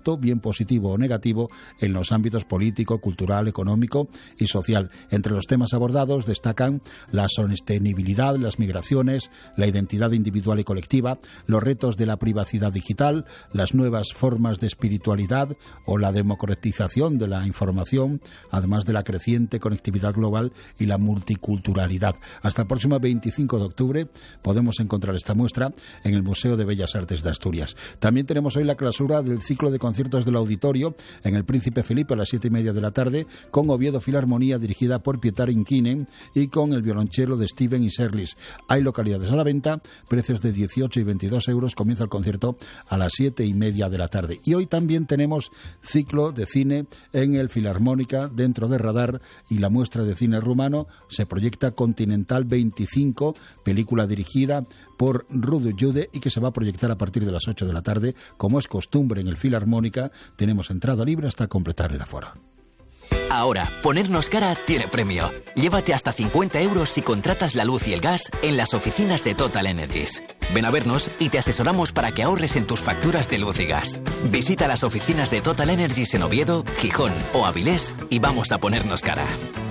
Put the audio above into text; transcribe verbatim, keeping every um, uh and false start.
impacto, bien positivo o negativo, en los ámbitos político, cultural, económico y social. Entre los temas abordados destacan la sostenibilidad, las migraciones, la identidad individual y colectiva, los retos de la privacidad digital, las nuevas formas de espiritualidad o la democratización de la información, además de la creciente conectividad global y la multiculturalidad. Hasta el próximo veinticinco de octubre podemos encontrar esta muestra en el Museo de Bellas Artes de Asturias. También tenemos hoy la clausura del ciclo de conciertos del Auditorio en el Príncipe Felipe a las siete y media de la tarde, con Oviedo Filarmonía dirigida por Pietar Inkinen y con el violonchelo de Steven Iserlis. Hay localidades a la venta, precios de dieciocho y veintidós euros. Comienza el concierto a las siete y media de la tarde. Y hoy también tenemos ciclo de cine en el Filarmónica dentro de Radar, y la muestra de cine rumano se proyecta Continental veinticinco, película dirigida por Ruud Jude y que se va a proyectar a partir de las ocho de la tarde. Como es costumbre en el Filarmónica, tenemos entrada libre hasta completar el aforo. Ahora, ponernos cara tiene premio. Llévate hasta cincuenta euros si contratas la luz y el gas en las oficinas de Total Energies. Ven a vernos y te asesoramos para que ahorres en tus facturas de luz y gas. Visita las oficinas de Total Energies en Oviedo, Gijón o Avilés y vamos a ponernos cara.